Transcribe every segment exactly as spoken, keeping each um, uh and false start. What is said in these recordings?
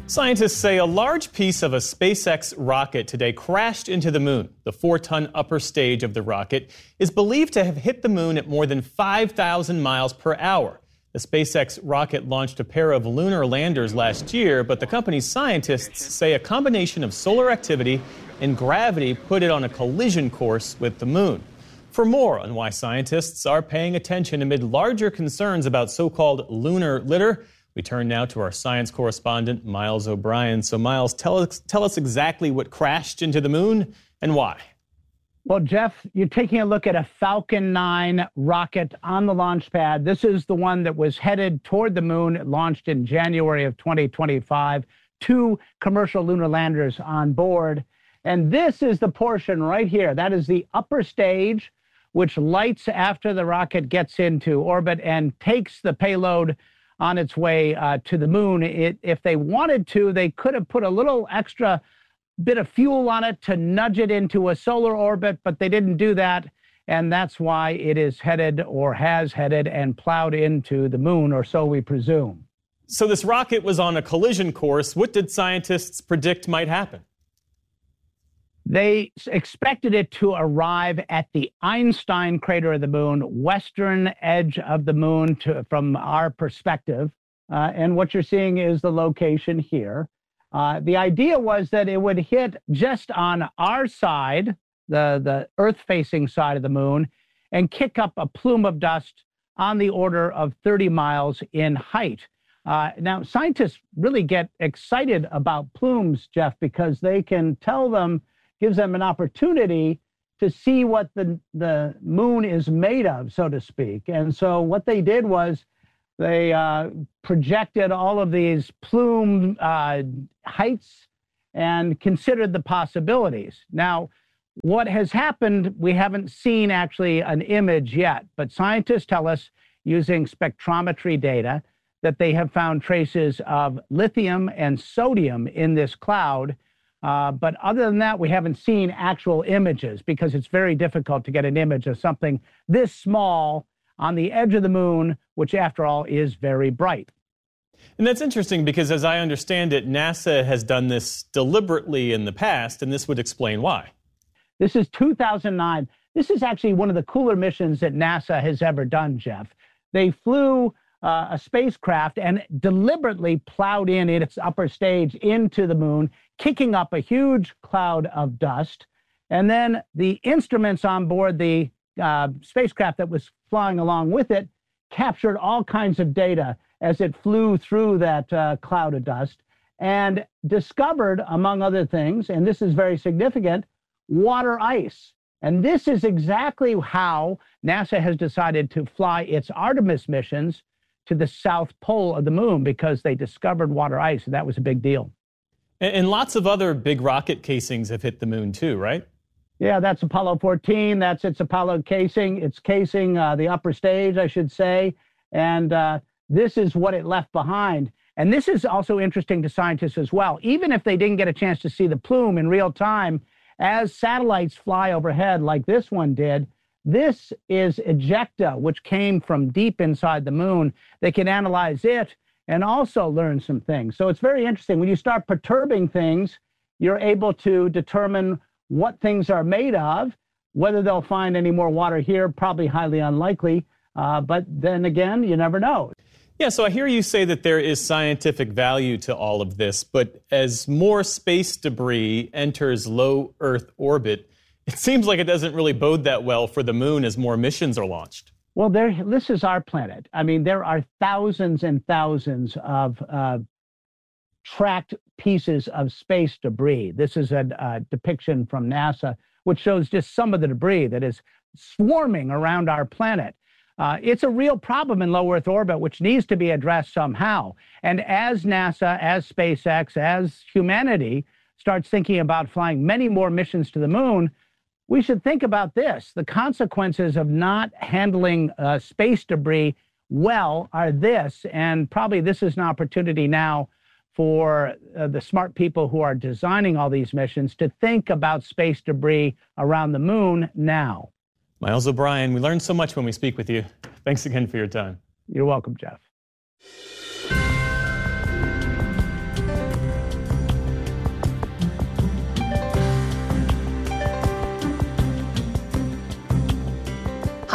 Scientists say a large piece of a SpaceX rocket today crashed into the moon. The four-ton upper stage of the rocket is believed to have hit the moon at more than five thousand miles per hour. The SpaceX rocket launched a pair of lunar landers last year, but the company's scientists say a combination of solar activity and gravity put it on a collision course with the moon. For more on why scientists are paying attention amid larger concerns about so-called lunar litter, we turn now to our science correspondent, Miles O'Brien. So, Miles, tell us, tell us exactly what crashed into the moon and why. Well, Jeff, you're taking a look at a Falcon nine rocket on the launch pad. This is the one that was headed toward the moon. It launched in January of twenty twenty-five. Two commercial lunar landers on board. And this is the portion right here. That is the upper stage, which lights after the rocket gets into orbit and takes the payload on its way uh, to the moon. It, if they wanted to, they could have put a little extra bit of fuel on it to nudge it into a solar orbit, but they didn't do that, and that's why it is headed or has headed and plowed into the moon, or so we presume. So this rocket was on a collision course. What did scientists predict might happen? They expected it to arrive at the Einstein crater of the moon, western edge of the moon to, from our perspective. Uh, and what you're seeing is the location here. Uh, the idea was that it would hit just on our side, the, the Earth-facing side of the moon, and kick up a plume of dust on the order of thirty miles in height. Uh, now, scientists really get excited about plumes, Jeff, because they can tell them gives them an opportunity to see what the, the moon is made of, so to speak. And so what they did was they uh, projected all of these plume uh, heights and considered the possibilities. Now, what has happened, we haven't seen actually an image yet, but scientists tell us using spectrometry data that they have found traces of lithium and sodium in this cloud. Uh, but other than that, we haven't seen actual images because it's very difficult to get an image of something this small on the edge of the moon, which after all is very bright. And that's interesting because as I understand it, NASA has done this deliberately in the past, and this would explain why. This is two thousand nine. This is actually one of the cooler missions that NASA has ever done, Jeff. They flew Uh, a spacecraft and deliberately plowed in its upper stage into the moon, kicking up a huge cloud of dust. And then the instruments on board the uh, spacecraft that was flying along with it captured all kinds of data as it flew through that uh, cloud of dust and discovered, among other things, and this is very significant, water ice. And this is exactly how NASA has decided to fly its Artemis missions to the south pole of the moon, because they discovered water ice, and that was a big deal. And, and lots of other big rocket casings have hit the moon too, right? Yeah, that's Apollo fourteen. That's its Apollo casing. It's casing uh, the upper stage, I should say. And uh, this is what it left behind. And this is also interesting to scientists as well. Even if they didn't get a chance to see the plume in real time, as satellites fly overhead like this one did, this is ejecta, which came from deep inside the moon. They can analyze it and also learn some things. So it's very interesting. When you start perturbing things, you're able to determine what things are made of. Whether they'll find any more water here, probably highly unlikely. Uh, but then again, you never know. Yeah, so I hear you say that there is scientific value to all of this, but as more space debris enters low Earth orbit, it seems like it doesn't really bode that well for the moon as more missions are launched. Well, there, this is our planet. I mean, there are thousands and thousands of uh, tracked pieces of space debris. This is a uh, depiction from NASA, which shows just some of the debris that is swarming around our planet. Uh, it's a real problem in low Earth orbit, which needs to be addressed somehow. And as NASA, as SpaceX, as humanity starts thinking about flying many more missions to the moon, we should think about this. The consequences of not handling uh, space debris well are this, and probably this is an opportunity now for uh, the smart people who are designing all these missions to think about space debris around the moon now. Miles O'Brien, we learned so much when we speak with you. Thanks again for your time. You're welcome, Jeff.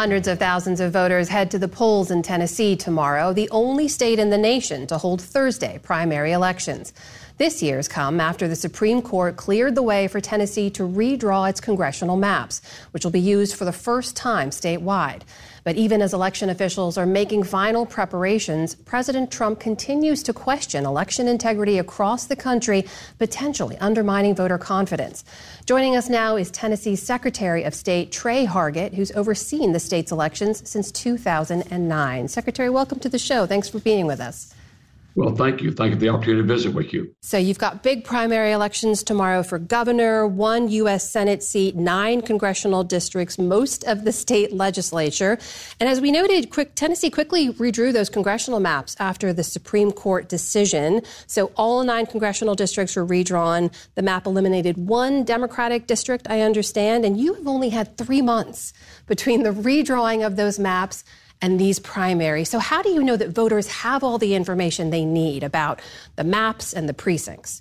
Hundreds of thousands of voters head to the polls in Tennessee tomorrow, the only state in the nation to hold Thursday primary elections. This year's come after the Supreme Court cleared the way for Tennessee to redraw its congressional maps, which will be used for the first time statewide. But even as election officials are making final preparations, President Trump continues to question election integrity across the country, potentially undermining voter confidence. Joining us now is Tennessee's Secretary of State, Tre Hargett, who's overseen the state's elections since two thousand nine. Secretary, welcome to the show. Thanks for being with us. Well, thank you. Thank you for the opportunity to visit with you. So you've got big primary elections tomorrow for governor, one U S Senate seat, nine congressional districts, most of the state legislature. And as we noted, quick, Tennessee quickly redrew those congressional maps after the Supreme Court decision. So all nine congressional districts were redrawn. The map eliminated one Democratic district, I understand. And you have only had three months between the redrawing of those maps and these primaries. So how do you know that voters have all the information they need about the maps and the precincts?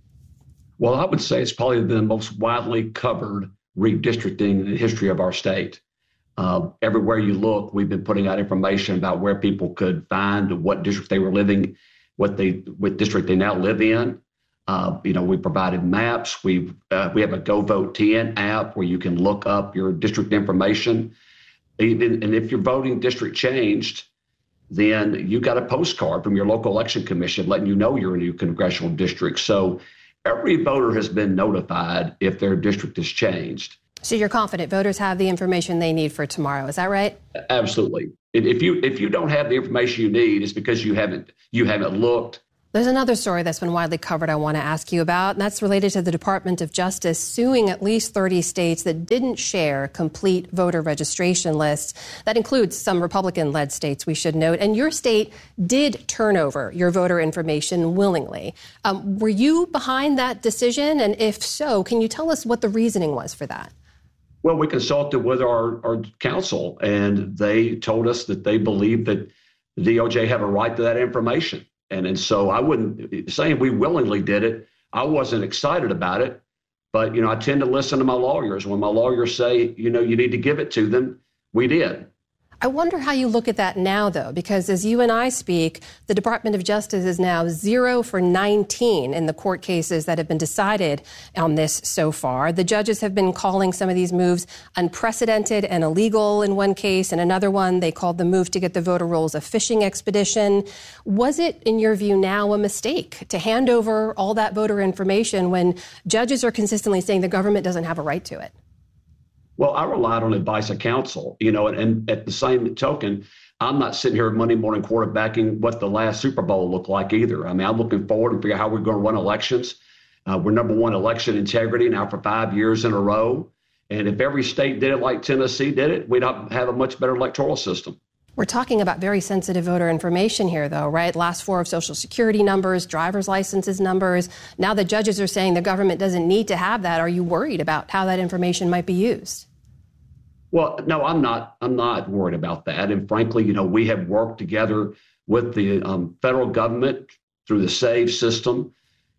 Well, I would say it's probably the most widely covered redistricting in the history of our state. Uh, everywhere you look, we've been putting out information about where people could find what district they were living, what they, what district they now live in. Uh, you know, we provided maps. We've uh, we have a Go Vote ten app where you can look up your district information. And if your voting district changed, then you got a postcard from your local election commission letting you know you're in a new congressional district. So every voter has been notified if their district has changed. So you're confident voters have the information they need for tomorrow. Is that right? Absolutely. If you if you don't have the information you need, it's because you haven't you haven't looked. There's another story that's been widely covered I want to ask you about, and that's related to the Department of Justice suing at least thirty states that didn't share complete voter registration lists. That includes some Republican-led states, we should note. And your state did turn over your voter information willingly. Um, were you behind that decision? And if so, can you tell us what the reasoning was for that? Well, we consulted with our, our counsel, and they told us that they believed that the D O J had a right to that information. And, and so I wouldn't say we willingly did it. I wasn't excited about it, but, you know, I tend to listen to my lawyers. When my lawyers say, you know, you need to give it to them, we did. I wonder how you look at that now, though, because as you and I speak, the Department of Justice is now zero for nineteen in the court cases that have been decided on this so far. The judges have been calling some of these moves unprecedented and illegal in one case. In another one, they called the move to get the voter rolls a fishing expedition. Was it, in your view, now a mistake to hand over all that voter information when judges are consistently saying the government doesn't have a right to it? Well, I relied on advice of counsel, you know, and, and at the same token, I'm not sitting here Monday morning quarterbacking what the last Super Bowl looked like either. I mean, I'm looking forward and figure out how we're going to run elections. Uh, we're number one election integrity now for five years in a row. And if every state did it like Tennessee did it, we'd have a much better electoral system. We're talking about very sensitive voter information here, though, right? Last four of Social Security numbers, driver's licenses numbers. Now the judges are saying the government doesn't need to have that. Are you worried about how that information might be used? Well, no, I'm not. I'm not worried about that. And frankly, you know, we have worked together with the um, federal government through the SAVE system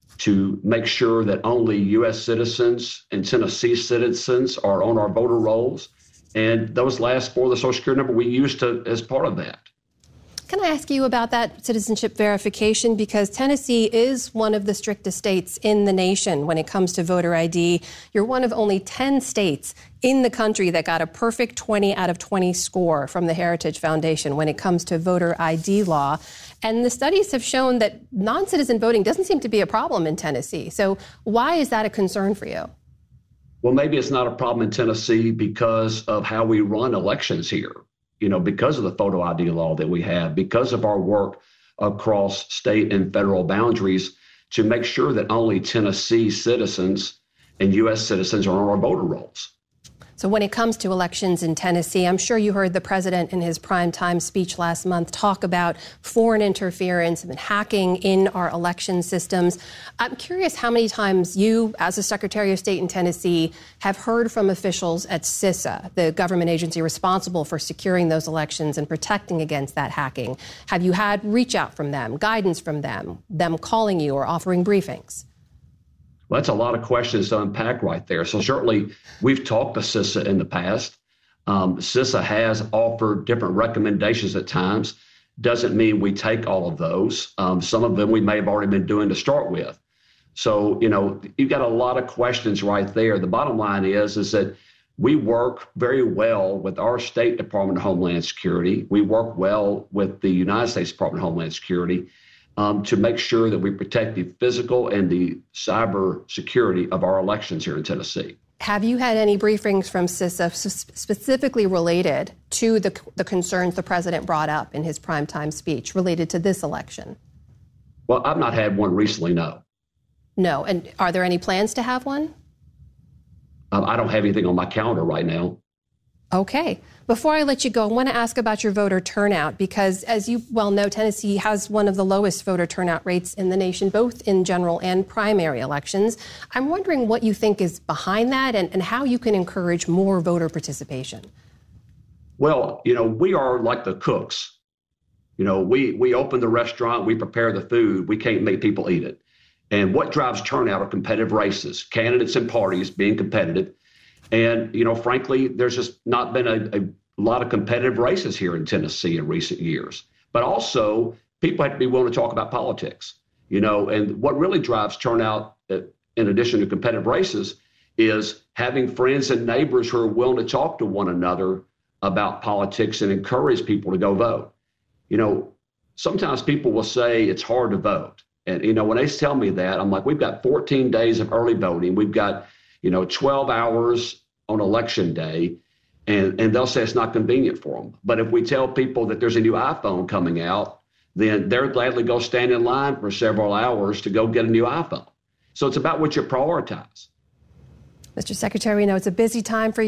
to make sure that only U S citizens and Tennessee citizens are on our voter rolls. And those last four of the Social Security number we used to as part of that. Can I ask you about that citizenship verification? Because Tennessee is one of the strictest states in the nation when it comes to voter I D. You're one of only ten states in the country that got a perfect twenty out of twenty score from the Heritage Foundation when it comes to voter I D law. And the studies have shown that non-citizen voting doesn't seem to be a problem in Tennessee. So why is that a concern for you? Well, maybe it's not a problem in Tennessee because of how we run elections here. You know, because of the photo I D law that we have, because of our work across state and federal boundaries to make sure that only Tennessee citizens and U S citizens are on our voter rolls. So when it comes to elections in Tennessee, I'm sure you heard the president in his primetime speech last month talk about foreign interference and hacking in our election systems. I'm curious how many times you, as a Secretary of State in Tennessee, have heard from officials at CISA, the government agency responsible for securing those elections and protecting against that hacking. Have you had reach out from them, guidance from them, them calling you or offering briefings? Well, that's a lot of questions to unpack right there. So certainly we've talked to CISA in the past. Um, CISA has offered different recommendations at times. Doesn't mean we take all of those. Um, some of them we may have already been doing to start with. So, you know, you've got a lot of questions right there. The bottom line is, is that we work very well with our State Department of Homeland Security. We work well with the United States Department of Homeland Security um, to make sure that we protect the physical and the cyber security of our elections here in Tennessee. Have you had any briefings from CISA specifically related to the, the concerns the president brought up in his primetime speech related to this election? Well, I've not had one recently, no. No. And are there any plans to have one? Um, I don't have anything on my calendar right now. Okay. Before I let you go, I want to ask about your voter turnout, because as you well know, Tennessee has one of the lowest voter turnout rates in the nation, both in general and primary elections. I'm wondering what you think is behind that and, and how you can encourage more voter participation. Well, you know, we are like the cooks. You know, we, we open the restaurant, we prepare the food, we can't make people eat it. And what drives turnout are competitive races, candidates and parties being competitive. And, you know, frankly, there's just not been a, a lot of competitive races here in Tennessee in recent years. But also, people have to be willing to talk about politics, you know, and what really drives turnout, uh, in addition to competitive races, is having friends and neighbors who are willing to talk to one another about politics and encourage people to go vote. You know, sometimes people will say it's hard to vote. And, you know, when they tell me that, I'm like, we've got fourteen days of early voting. We've got, you know, twelve hours on election day, and, and they'll say it's not convenient for them. But if we tell people that there's a new iPhone coming out, then they're gladly go stand in line for several hours to go get a new iPhone. So it's about what you prioritize. Mister Secretary, we know it's a busy time for you.